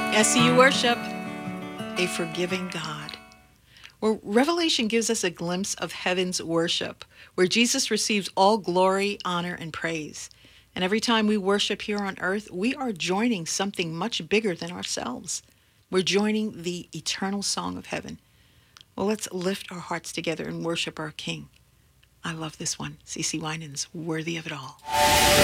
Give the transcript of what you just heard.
SCU Worship, a forgiving God. Well, Revelation gives us a glimpse of heaven's worship, where Jesus receives all glory, honor, and praise. And every time we worship here on earth, we are joining something much bigger than ourselves. We're joining the eternal song of heaven. Well, let's lift our hearts together and worship our King. I love this one, CeCe Winans, Worthy of It All.